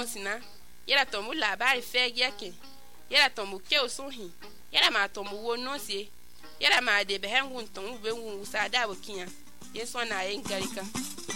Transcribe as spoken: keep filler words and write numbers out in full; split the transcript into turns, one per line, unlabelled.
sina yera to mu labari fe yake yera to mu ke osunhi yera ma to mu wo no sie yera ma de be hen wun ton be wun sa da bo kiya yeso na yin garika